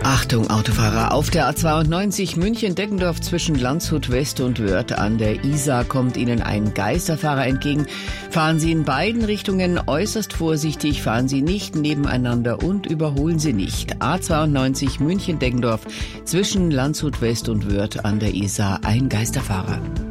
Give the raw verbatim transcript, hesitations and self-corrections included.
Achtung, Autofahrer, auf der A zweiundneunzig München-Deggendorf zwischen Landshut West und Wörth an der Isar kommt Ihnen ein Geisterfahrer entgegen. Fahren Sie in beiden Richtungen äußerst vorsichtig, fahren Sie nicht nebeneinander und überholen Sie nicht. A zweiundneunzig München-Deggendorf zwischen Landshut West und Wörth an der Isar, ein Geisterfahrer.